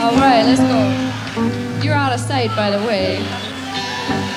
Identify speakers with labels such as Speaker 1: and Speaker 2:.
Speaker 1: All right, let's go. You're out of sight, by the way.